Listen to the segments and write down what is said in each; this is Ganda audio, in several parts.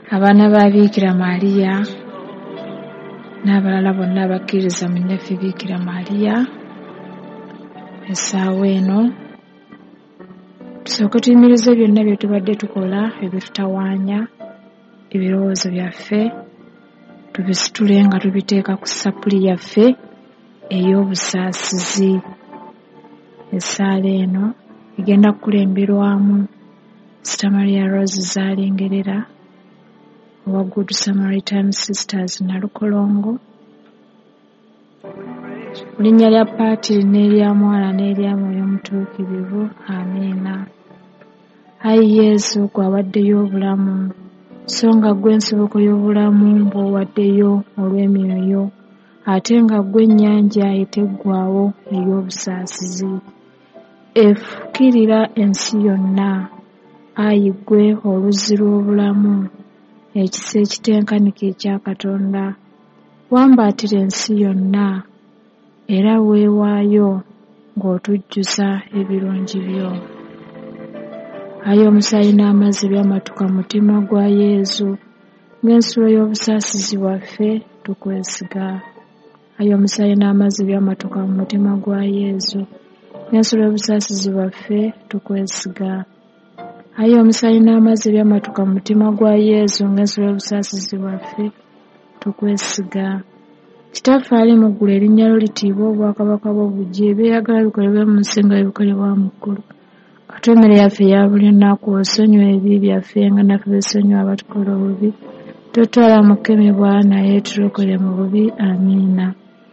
abaana ba Biikira Maaliya n'abalala bonna abakkiriza mu nnyaffe Biikira Maaliya. Essaawa eno tusooke tuyimirize byonna bye tubadde tukola ebitutawaanya ebirowoozo byaffe, tubisitule nga tubiteeka ku sapuli yaffe ey'obusaasizi. Essaala eno egenda kukulemberwamu Sister Maria Rose Zaalingerera owa Good Samaritan Sisters Nalukolongo. Mu linnya lya Paatiri n'erya Mwana n'erya Mwoyo Mutuukirivu. Amiina. Ayi Yesu, gwawaddeyo obulamu, so nga ggwe nsoboko y'obulamu bw'owaddeyo olw'emyoyo, ate nga ggwe ennyanja eteggwaawo ey'obusaasizi efukirira ensi yonna. Ayi ggwe oluzzi lw'obulamu, ekisa ekitenkanika ekya Katonda, wambaatira ensi yonna era weewaayo ng'otujjuza ebirungi byo. Ayi omusaayi n'amazzi byamatuka mu mutima gwa Yesu, ng'ensulo y'obusaasizi waffe tukwesiga. Ayi omusaayi n'amazzi byamatuka mu mutima gwa Yesu, ng'ensulo y'obusaasizi waffe tukwesiga. Ayi omusaayi n'amazzi byamatuka mu mutima gwa Yesu, ng'ensulo y'obusaasizi waffe tukwesiga. Kitaffe ali mu ggulu, erinnya lyo litiibwe, obwakabaka bwo bujje, eby'oyagala bikolebwe mu nsi nga bwe bikolebwa mu ggulu. Katuwa emmere yaffe eya buli lunaku, osonyiwa ebibi byaffe nga naffe bwe tusonyiwa abatukola obubi, totwala mu kukemebwa, naye tulokole mu bubi. Amiina.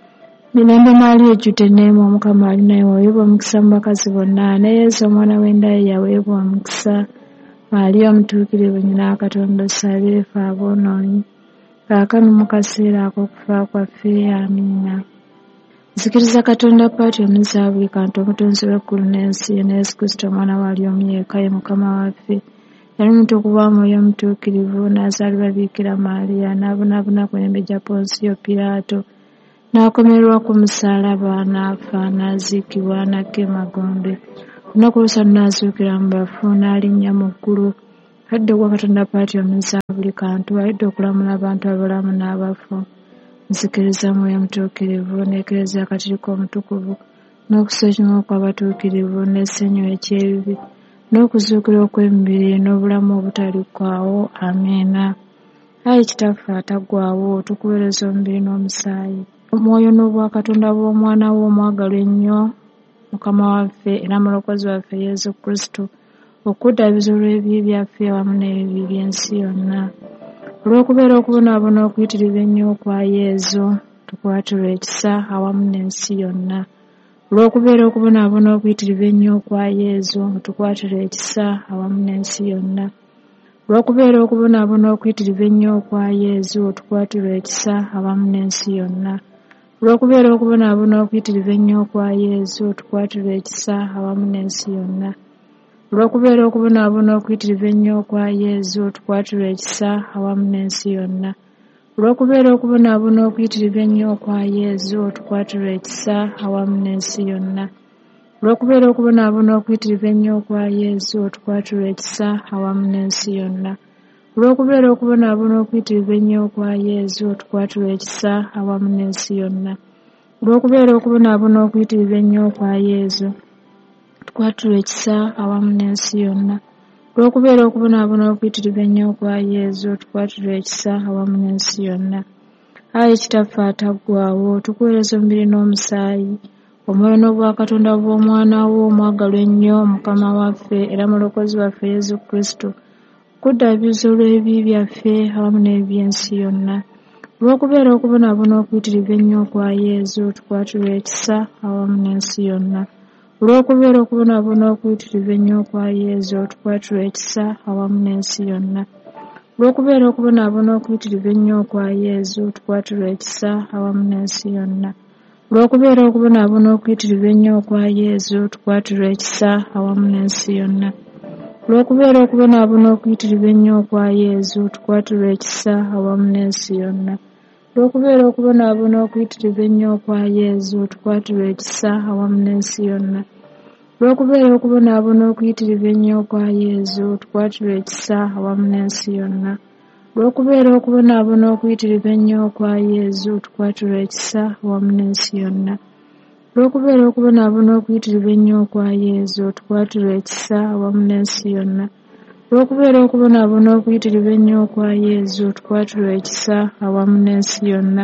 Mirembe Maaliya ejjudde enneema, Omukama ali naye, weeweebwa omukisa mu bakazi bonna, ne Yesu omwana w'endaaya yaweebwa omukisa. Maaliya omutuukirivu, nnyina wa Katonda, osabe ffe aboonoonyi, kaakano mu kaseera ak'okufa kwaffe. Amiina. Nzikiriza Katonda Paatiri omuzi wa buli kantu, omutonzi w'eggulu n'ensi, ne Yesu Kristo omwana waali omu yekka, ye Mukama waffe, yali omutukuvu wa Mwoyo Omutuukirivu, n'azaalibwa Biikira Maaliya, n'abonaabona ku mirembe gya Ponsiyo Piraato, n'akomererwa ku musaalaba, n'afa, n'aziikibwa, n'akka emagombe. Olunaku olw'okusatu n'azuukira mu bafu, n'alinnya mu ggulu. Alidde ogwa Katonda Paatiri omuzi wa buli kantu, alidde okulamula abantu abalamu n'abafu. Nzikiriza Mwoyo Mutuukirivu, n'Eklezia Katolika omutukuvu, n'okusonyiyibwa kw'abatuukirivu, n'essanyu eky'ebibi, n'okuzuukira okw'emibiri, n'obulamu obutaliggwaawo. Amiina. Ayi Kitaffe ataggwaawo, tukuweereza omubiri n'omusaayi, omwoyo n'obwakatonda bw'omwana wo omwagalwa ennyo, Mukama waffe era mulokozi waffe Yesu Kristo, okuddaabiriza olw'ebibi byaffe awamu n'ebibi by'ensi yonna. Olw'okubeera okubonaabona okuyitirivu ennyo okwa Yesu, tukwatirwa ekisa awamu n'ensi yonna. Olw'okubeera okubonaabona okuyitirivu ennyo okwa Yesu, tukwatirwa ekisa awamu n'ensi yonna. Olw'okubeera okubonaabona okuyitirivu ennyo okwa Yesu, tukwatirwa ekisa awamu n'ensi yonna. Olw'okubeera okubonaabona okuyitirivu ennyo okwa Yesu, tukwatirwa ekisa awamu n'ensi yonna. Olw'okubeera okubonaabona okuyitirivu ennyo okwa Yesu, tukwatirwa ekisa awamu n'ensi yonna. Olw'okubeera okubonaabona okuyitirivu ennyo okwa Yesu, tukwatirwa ekisa awamu n'ensi yonna. Olw'okubeera okubonaabona okuyitirivu ennyo okwa Yesu, tukwatirwa ekisa awamu n'ensi yonna. Olw'okubeera okubonaabona okuyitirivu ennyo okwa Yesu, tukwatirwa ekisa awamu n'ensi yonna. Olw'okubeera okubonaabona okuyitirivu ennyo okwa Yesu, tukwatirwa ekisa awamu n'ensi yonna. Olw'okubeera okubonaabona okuyitirivu ennyo okwa Yesu, tukwatirwa ekisa awamu n'ensi yonna. Ayi Kitaffe ataggwaawo, tukuweereza omubiri n'omusaayi, omwoyo n'obwakatonda bw'omwana wo omwagalwa ennyo, Mukama waffe era mulokozi waffe Yesu Kristo, okuddaabiriza olw'ebibi byaffe awamu n'ebibi by'ensi yonna. Olw'okubeera okubonaabona okuyitirivu ennyo okwa Yesu, tukwatirwa ekisa awamu n'ensi yonna. Olw'okubeera okubonaabona okuyitirivu ennyo okwa Yesu, tukwatirwa ekisa awamu n'ensi yonna. Olw'okubeera okubonaabona okuyitirivu ennyo okwa Yesu, tukwatirwa ekisa awamu n'ensi yonna. Olw'okubeera okubonaabona okuyitirivu ennyo okwa Yesu, tukwatirwa ekisa awamu n'ensi yonna. Olw'okubeera okubonaabona okuyitirivu ennyo okwa Yesu, tukwatirwa ekisa awamu n'ensi yonna. Olw'okubeera okubonaabona okuyitirivu ennyo okwa Yesu, tukwatirwa ekisa awamu n'ensi yonna. Olw'okubeera okubonaabona okuyitirivu ennyo okwa Yesu, tukwatirwa ekisa awamu n'ensi yonna. olw'okubeera okubonaabona okuyitirivu ennyo okwa Yezu tukwatirwa ekisa awamu n'ensi yonna. Olw'okubeera okubonaabona okuyitirivu ennyo okwa Yezu tukwatirwa ekisa awamu n'ensi yonna. Olw'okubeera okubonaabona okuyitirivu ennyo okwa Yezu tukwatirwa ekisa awamu n'ensi yonna.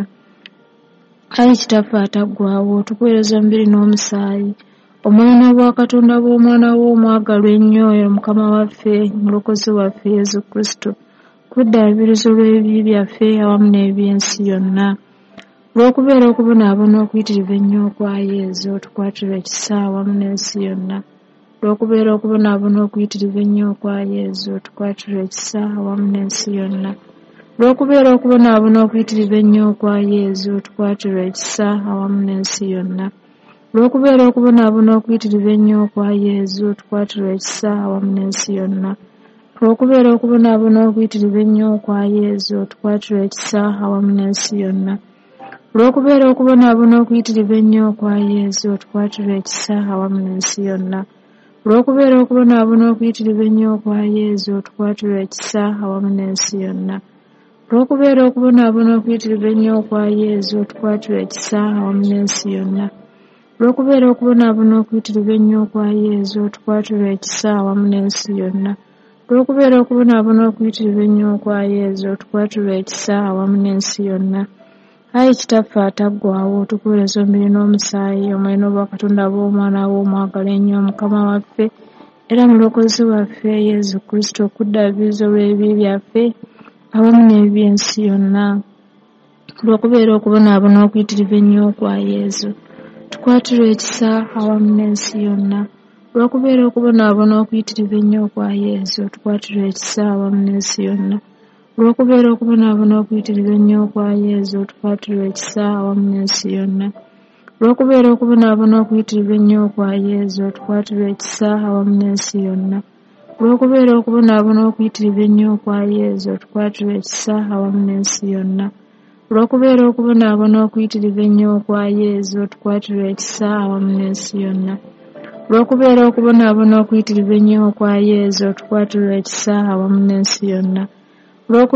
Ayi Kitaffe ataggwaawo, tukuweereza omubiri n'omusaayi, omwana bwa Katonda bw'omwana wo omwagalwa ennyo oyo Mukama waffe Omulokozi waffe Yezu Kristo, kuddaabiriza olw'ebibi byaffe awamu n'eby'ensi yonna. Olw'okubeera okubonaabona okuyitirivu ennyo okwa Yezu tukwatirwa ekisa awamu n'ensi yonna. Olw'okubeera okubonaabona okuyitirivu ennyo okwa Yezu tukwatirwa ekisa awamu n'ensi yonna. Olw'okubeera okubonaabona okuyitirivu ennyo okwa Yezu tukwatirwa ekisa awamu n'ensi yonna. Olw'okubeera okubonaabona okuyitirivu ennyo okwa Yezu tukwatirwa ekisa awamu n'ensi yonna. Olw'okubeera okubonaabona okuyitirivu ennyo okwa Yezu tukwatirwa ekisa awamu n'ensi yonna. Olw'okubeera okubonaabona okuyitirivu ennyo okwa Yezu tukwatirwa ekisa awamu n'ensi yonna. Olw'okubeera okubonaabona okuyitirivu ennyo okwa Yezu tukwatirwa ekisa awamu n'ensi yonna. Olw'okubeera okubonaabona okuyitirivu ennyo okwa Yezu tukwatirwa ekisa awamu n'ensi yonna. Olw'okubeera okubonaabona okuyitirivu ennyo okwa Yezu tukwatirwa ekisa awamu n'ensi yonna. Olw'okubeera okubonaabona okuyitirivu ennyo okwa Yezu tukwatirwa ekisa awamu n'ensi yonna. Ayi Kitaffe ataggwaawo, tukuweereza omubiri n'omusaayi, omwoyo n'obwa Katonda bw'omwana wo omwagala ennyo Mukama waffe era Mulokozi waffe Yezu Kristo, okuddaabiriza olw'ebibi byaffe awamu n'eby'ensi yonna. Olw'okubeera okubonaabona okuyitirivu ennyo okwa Yezu tukwatirwa ekisa awamu n'ensi yonna. Olw'okubeera okubonaabona okuyitirivu ennyo okwa Yezu tukwatirwa ekisa awamu n'ensi yonna. Olw'okubeera okubonaabona okuyitirivu ennyo okwa Yezu tukwatirwa ekisa awamu n'ensi yonna. Olw'okubeera okubonaabona okuyitirivu ennyo okwa Yezu tukwatirwa ekisa awamu n'ensi yonna. Olw'okubeera okubonaabona okuyitirivu ennyo okwa Yezu tukwatirwa ekisa awamu n'ensi yonna. Olw'okubeera okubonaabona okuyitirivu ennyo okwa Yezu tukwatirwa ekisa awamu n'ensi yonna. Olw'okubeera okubonaabona okuyitirivu ennyo okwa Yezu tukwatirwa ekisa awamu n'ensi yonna.